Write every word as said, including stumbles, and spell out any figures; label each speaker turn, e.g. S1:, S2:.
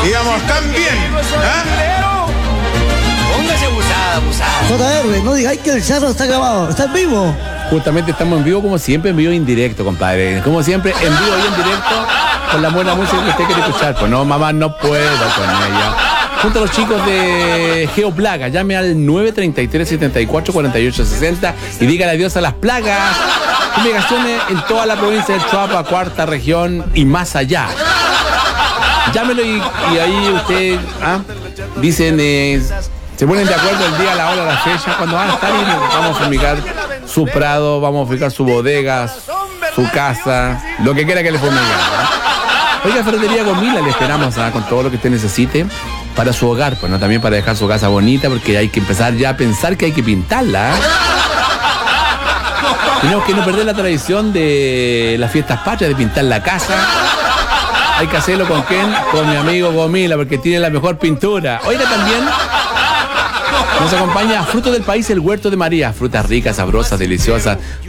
S1: Digamos, también. ¿Ah?
S2: Póngase abusada, abusada.
S3: J R, no digáis que el charro está grabado, está en vivo.
S4: Justamente estamos en vivo, como siempre, en vivo e indirecto, compadre. Como siempre, en vivo y en directo, con la buena música que usted quiere escuchar. Pues no, mamá, no puedo con ella. Junto a los chicos de Geoplaga, llame al nueve treinta y tres, setenta y cuatro, cuarenta y ocho sesenta y dígale adiós a las plagas. Fumigaciones en toda la provincia del Choapa, cuarta región y más allá. Llámelo y, y ahí usted, ¿ah? Dicen, eh, se ponen de acuerdo el día, la hora, la fecha, cuando van a estar y vamos a fumigar su prado, vamos a fumigar su bodega, su casa, lo que quiera que le fumiguen, ¿no? Oiga, Ferretería Gomila, le esperamos, ¿ah? Con todo lo que usted necesite para su hogar, pues no, también para dejar su casa bonita, porque hay que empezar ya a pensar que hay que pintarla, ¿eh? Tenemos que no perder la tradición de las fiestas patrias, de pintar la casa. Hay que hacerlo con quién, con mi amigo Gomila, porque tiene la mejor pintura. Oiga, también nos acompaña Frutos del País, el Huerto de María. Frutas ricas, sabrosas, deliciosas.